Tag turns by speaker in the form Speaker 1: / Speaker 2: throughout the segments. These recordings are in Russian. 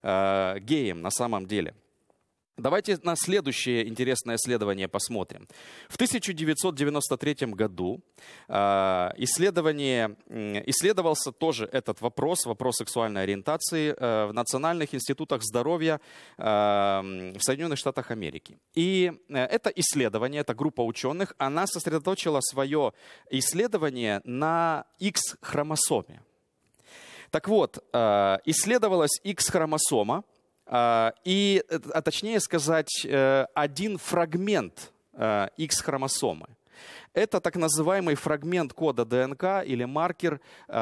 Speaker 1: геем на самом деле. Давайте на следующее интересное исследование посмотрим. В 1993 году исследовался тоже этот вопрос сексуальной ориентации в Национальных институтах здоровья в Соединенных Штатах Америки. И это исследование, эта группа ученых, она сосредоточила свое исследование на X-хромосоме. Так вот, исследовалась X-хромосома, и, точнее сказать, один фрагмент X-хромосомы. Это так называемый фрагмент кода ДНК или маркер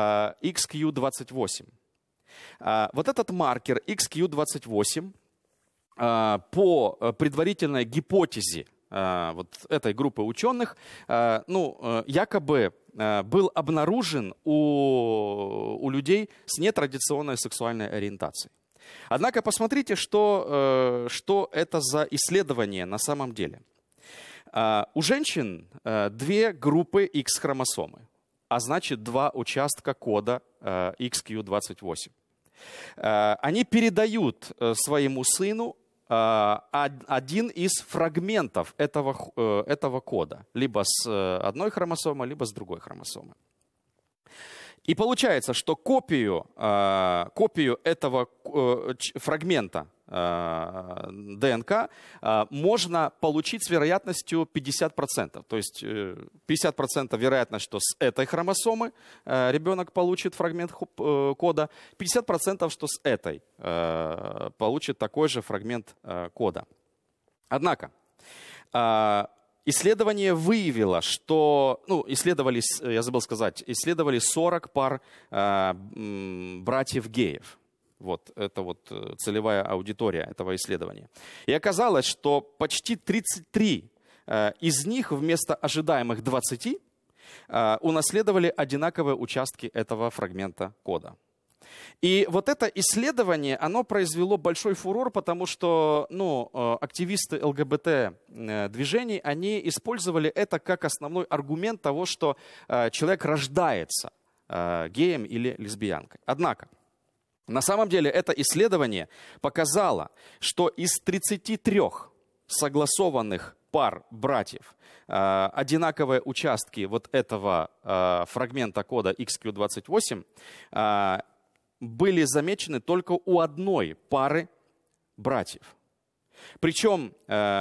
Speaker 1: XQ28. Вот этот маркер XQ28 по предварительной гипотезе вот этой группы ученых, якобы был обнаружен у людей с нетрадиционной сексуальной ориентацией. Однако посмотрите, что это за исследование на самом деле. У женщин две группы X-хромосомы, а значит два участка кода XQ28. Они передают своему сыну один из фрагментов этого кода, либо с одной хромосомы, либо с другой хромосомы. И получается, что копию этого фрагмента ДНК можно получить с вероятностью 50%. То есть 50% вероятность, что с этой хромосомы ребенок получит фрагмент кода, 50%, что с этой получит такой же фрагмент кода. Однако исследование выявило, что, исследовали 40 пар братьев-геев. Вот, это вот целевая аудитория этого исследования. И оказалось, что почти 33 из них вместо ожидаемых 20 унаследовали одинаковые участки этого фрагмента кода. И вот это исследование, оно произвело большой фурор, потому что активисты ЛГБТ-движений, они использовали это как основной аргумент того, что человек рождается геем или лесбиянкой. Однако, на самом деле это исследование показало, что из 33 согласованных пар братьев одинаковые участки вот этого фрагмента кода XQ28 были замечены только у одной пары братьев. Причем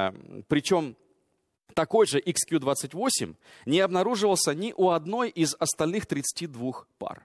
Speaker 1: такой же XQ28 не обнаруживался ни у одной из остальных 32 пар.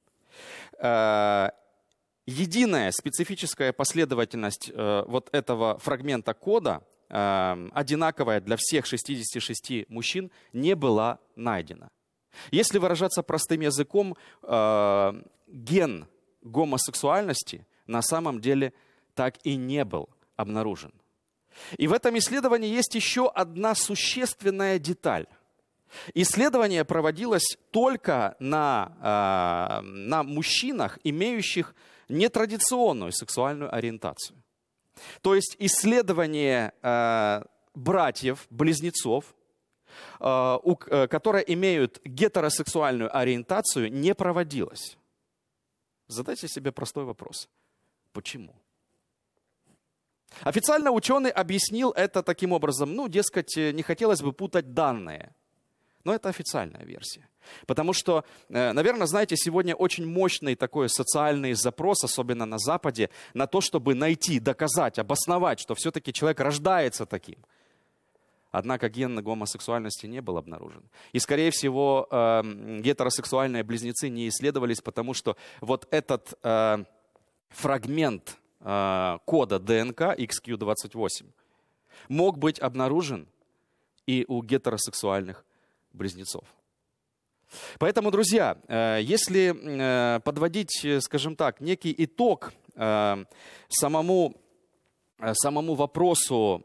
Speaker 1: Единая специфическая последовательность вот этого фрагмента кода, одинаковая для всех 66 мужчин, не была найдена. Если выражаться простым языком, ген гомосексуальности на самом деле так и не был обнаружен. И в этом исследовании есть еще одна существенная деталь. Исследование проводилось только на мужчинах, имеющих нетрадиционную сексуальную ориентацию. То есть исследование братьев-близнецов, которые имеют гетеросексуальную ориентацию, не проводилось. Задайте себе простой вопрос. Почему? Официально ученый объяснил это таким образом. Дескать, не хотелось бы путать данные. Но это официальная версия. Потому что, наверное, знаете, сегодня очень мощный такой социальный запрос, особенно на Западе, на то, чтобы найти, доказать, обосновать, что все-таки человек рождается таким. Однако ген гомосексуальности не был обнаружен. И, скорее всего, гетеросексуальные близнецы не исследовались, потому что вот этот фрагмент кода ДНК XQ28 мог быть обнаружен и у гетеросексуальных близнецов. Поэтому, друзья, если подводить, скажем так, некий итог самому вопросу,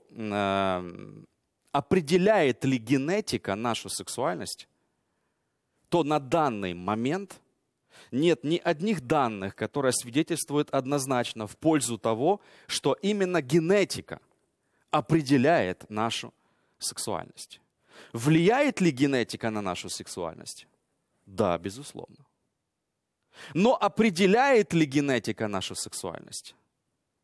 Speaker 1: определяет ли генетика нашу сексуальность, то на данный момент нет ни одних данных, которые свидетельствуют однозначно в пользу того, что именно генетика определяет нашу сексуальность. Влияет ли генетика на нашу сексуальность? Да, безусловно. Но определяет ли генетика нашу сексуальность?